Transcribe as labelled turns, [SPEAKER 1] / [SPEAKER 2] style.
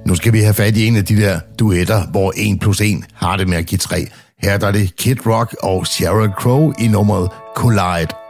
[SPEAKER 1] Nu skal vi have fat i en af de der duetter, hvor 1+1 har det med at give 3. Her der er det Kid Rock og Sheryl Crow i nummeret Collide.